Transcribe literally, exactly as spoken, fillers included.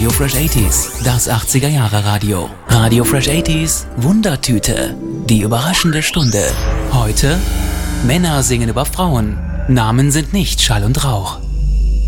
Radio Fresh achtziger, das achtziger Jahre Radio. Radio Fresh achtziger, Wundertüte, die überraschende Stunde. Heute Männer singen über Frauen. Namen sind nicht Schall und Rauch.